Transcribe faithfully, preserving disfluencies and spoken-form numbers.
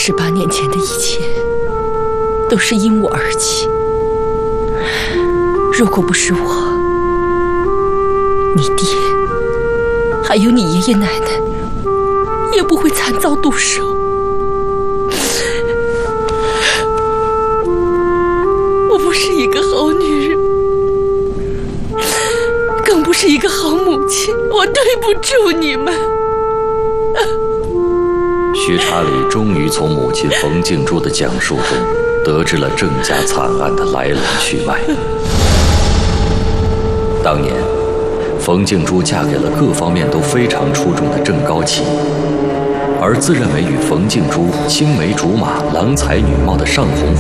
十八年前的一切都是因我而起。如果不是我，你爹还有你爷爷奶奶也不会惨遭毒手。我不是一个好女人，更不是一个好母亲，我对不住你们。 徐查理终于从母亲冯静珠的讲述中得知了郑家惨案的来龙去脉。当年冯静珠嫁给了各方面都非常出众的郑高启，而自认为与冯静珠青梅竹马、郎才女貌的尚鸿